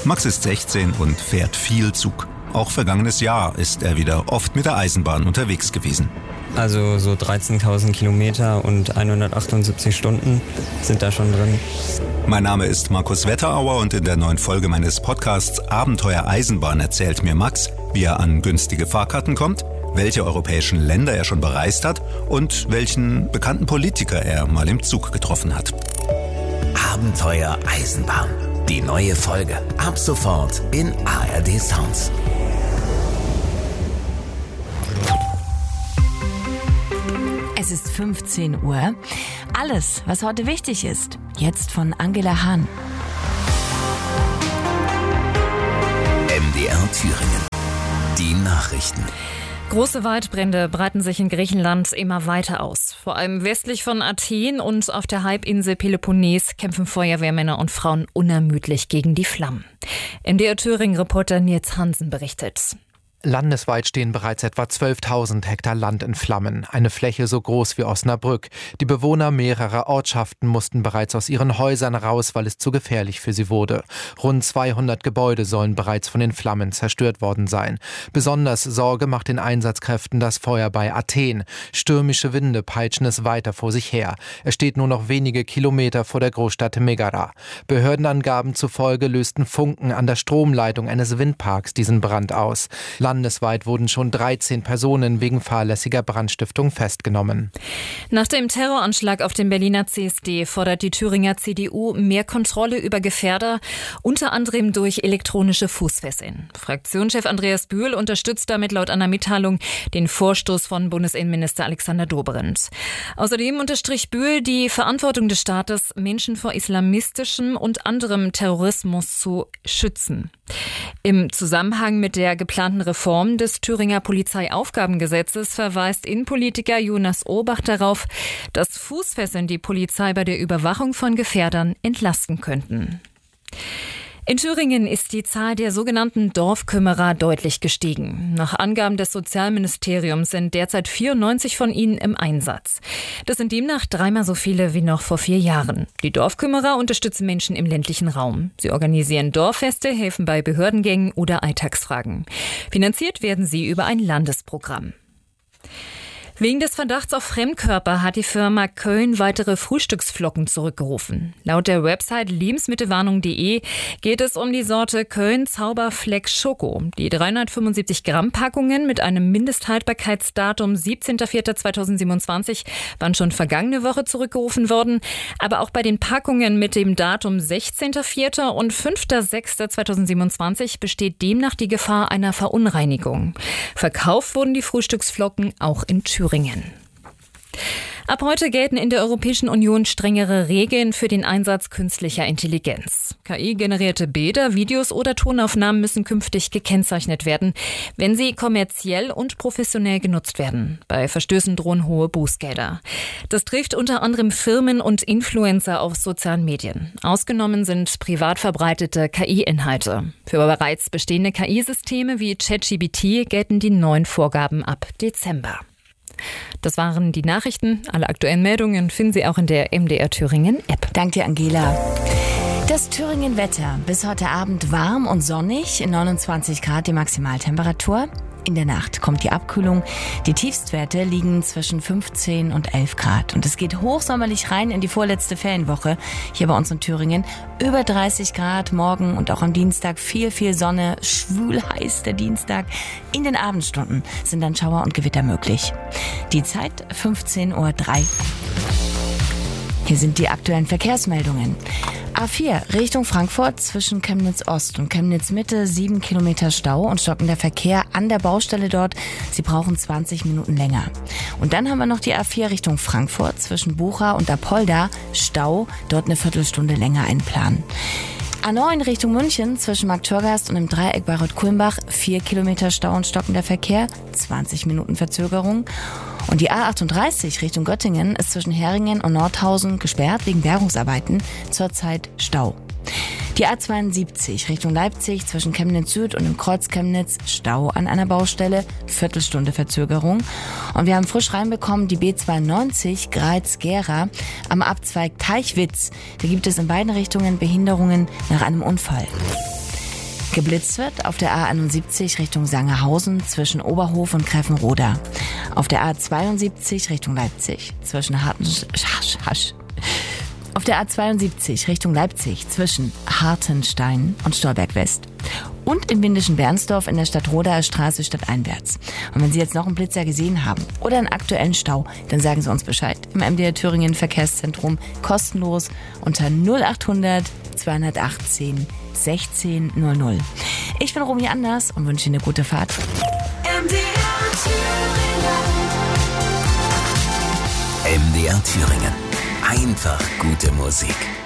Max ist 16 und fährt viel Zug. Auch vergangenes Jahr ist er wieder oft mit der Eisenbahn unterwegs gewesen. Also so 13.000 Kilometer und 178 Stunden sind da schon drin. Mein Name ist Markus Wetterauer und in der neuen Folge meines Podcasts Abenteuer Eisenbahn erzählt mir Max, wie er an günstige Fahrkarten kommt, welche europäischen Länder er schon bereist hat und welchen bekannten Politiker er mal im Zug getroffen hat. Abenteuer Eisenbahn. Die neue Folge ab sofort in ARD Sounds. Es ist 15 Uhr. Alles, was heute wichtig ist, jetzt von Angela Hahn. MDR Thüringen. Die Nachrichten. Große Waldbrände breiten sich in Griechenland immer weiter aus. Vor allem westlich von Athen und auf der Halbinsel Peloponnes kämpfen Feuerwehrmänner und Frauen unermüdlich gegen die Flammen. MDR Thüringen-Reporter Nils Hansen berichtet. Landesweit stehen bereits etwa 12.000 Hektar Land in Flammen, eine Fläche so groß wie Osnabrück. Die Bewohner mehrerer Ortschaften mussten bereits aus ihren Häusern raus, weil es zu gefährlich für sie wurde. Rund 200 Gebäude sollen bereits von den Flammen zerstört worden sein. Besonders Sorge macht den Einsatzkräften das Feuer bei Athen. Stürmische Winde peitschen es weiter vor sich her. Es steht nur noch wenige Kilometer vor der Großstadt Megara. Behördenangaben zufolge lösten Funken an der Stromleitung eines Windparks diesen Brand aus. Landesweit wurden schon 13 Personen wegen fahrlässiger Brandstiftung festgenommen. Nach dem Terroranschlag auf dem Berliner CSD fordert die Thüringer CDU mehr Kontrolle über Gefährder, unter anderem durch elektronische Fußfesseln. Fraktionschef Andreas Bühl unterstützt damit laut einer Mitteilung den Vorstoß von Bundesinnenminister Alexander Dobrindt. Außerdem unterstrich Bühl die Verantwortung des Staates, Menschen vor islamistischem und anderem Terrorismus zu schützen. Im Zusammenhang mit der geplanten Reform des Thüringer Polizeiaufgabengesetzes verweist Innenpolitiker Jonas Ohbach darauf, dass Fußfesseln die Polizei bei der Überwachung von Gefährdern entlasten könnten. In Thüringen ist die Zahl der sogenannten Dorfkümmerer deutlich gestiegen. Nach Angaben des Sozialministeriums sind derzeit 94 von ihnen im Einsatz. Das sind demnach 3-mal so viele wie noch vor 4 Jahren. Die Dorfkümmerer unterstützen Menschen im ländlichen Raum. Sie organisieren Dorffeste, helfen bei Behördengängen oder Alltagsfragen. Finanziert werden sie über ein Landesprogramm. Wegen des Verdachts auf Fremdkörper hat die Firma Köln weitere Frühstücksflocken zurückgerufen. Laut der Website lebensmittelwarnung.de geht es um die Sorte Köln Zauberfleck Schoko. Die 375 Gramm Packungen mit einem Mindesthaltbarkeitsdatum 17.04.2027 waren schon vergangene Woche zurückgerufen worden. Aber auch bei den Packungen mit dem Datum 16.04. und 5.06.2027 besteht demnach die Gefahr einer Verunreinigung. Verkauft wurden die Frühstücksflocken auch in Thüringen. Ab heute gelten in der Europäischen Union strengere Regeln für den Einsatz künstlicher Intelligenz. KI-generierte Bilder, Videos oder Tonaufnahmen müssen künftig gekennzeichnet werden, wenn sie kommerziell und professionell genutzt werden. Bei Verstößen drohen hohe Bußgelder. Das trifft unter anderem Firmen und Influencer auf sozialen Medien. Ausgenommen sind privat verbreitete KI-Inhalte. Für bereits bestehende KI-Systeme wie ChatGPT gelten die neuen Vorgaben ab Dezember. Das waren die Nachrichten. Alle aktuellen Meldungen finden Sie auch in der MDR Thüringen App. Danke dir, Angela. Das Thüringen-Wetter. Bis heute Abend warm und sonnig, 29 Grad die Maximaltemperatur. In der Nacht kommt die Abkühlung. Die Tiefstwerte liegen zwischen 15 und 11 Grad. Und es geht hochsommerlich rein in die vorletzte Ferienwoche hier bei uns in Thüringen. Über 30 Grad morgen und auch am Dienstag viel Sonne. Schwül heiß der Dienstag. In den Abendstunden sind dann Schauer und Gewitter möglich. Die Zeit 15.03 Uhr. Hier sind die aktuellen Verkehrsmeldungen. A4 Richtung Frankfurt zwischen Chemnitz Ost und Chemnitz Mitte 7 Kilometer Stau und stockender Verkehr an der Baustelle dort. Sie brauchen 20 Minuten länger. Und dann haben wir noch die A4 Richtung Frankfurt zwischen Bucha und Apolda. Stau, dort eine Viertelstunde länger einplanen. A9 Richtung München zwischen Marktschorgast und im Dreieck bei Rott-Kulmbach 4 Kilometer Stau und stockender Verkehr, 20 Minuten Verzögerung. Und die A38 Richtung Göttingen ist zwischen Heringen und Nordhausen gesperrt wegen Bergungsarbeiten, zurzeit Stau. Die A72 Richtung Leipzig zwischen Chemnitz Süd und dem Kreuz Chemnitz, Stau an einer Baustelle, Viertelstunde Verzögerung. Und wir haben frisch reinbekommen, die B92 Greiz-Gera am Abzweig Teichwitz. Da gibt es in beiden Richtungen Behinderungen nach einem Unfall. Geblitzt wird auf der A71 Richtung Sangerhausen zwischen Oberhof und Greffenroda. Auf der A72 Richtung Leipzig zwischen Auf der A72 Richtung Leipzig zwischen Hartenstein und Stolberg West. Und in Windischen-Bernsdorf in der Stadtrodaer Straße stadteinwärts. Und wenn Sie jetzt noch einen Blitzer gesehen haben oder einen aktuellen Stau, dann sagen Sie uns Bescheid. Im MDR Thüringen Verkehrszentrum kostenlos unter 0800 218 1600. Ich bin Romy Anders und wünsche Ihnen eine gute Fahrt. MDR Thüringen. Einfach gute Musik.